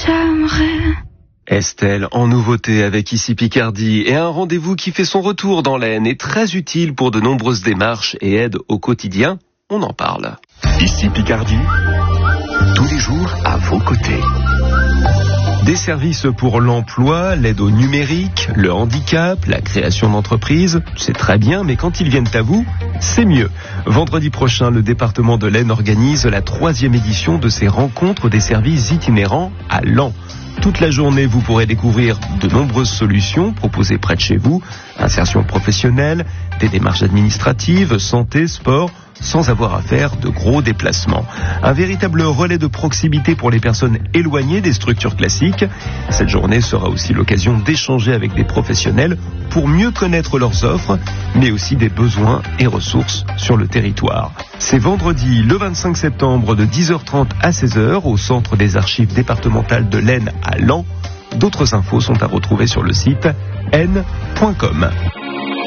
j'aimerais. Estelle, en nouveauté avec Ici Picardie, et un rendez-vous qui fait son retour dans l'Aisne est très utile pour de nombreuses démarches et aides au quotidien. On en parle. Ici Picardie, tous les jours à vos côtés. Des services pour l'emploi, l'aide au numérique, le handicap, la création d'entreprises, c'est très bien, mais quand ils viennent à vous, c'est mieux. Vendredi prochain, le département de l'Aisne organise la 3e édition de ses rencontres des services itinérants à Laon. Toute la journée, vous pourrez découvrir de nombreuses solutions proposées près de chez vous, insertion professionnelle, des démarches administratives, santé, sport, sans avoir à faire de gros déplacements. Un véritable relais de proximité pour les personnes éloignées des structures classiques. Cette journée sera aussi l'occasion d'échanger avec des professionnels pour mieux connaître leurs offres, mais aussi des besoins et ressources sur le territoire. C'est vendredi le 25 septembre de 10h30 à 16h au centre des archives départementales de l'Aisne à Laon. D'autres infos sont à retrouver sur le site aisne.com.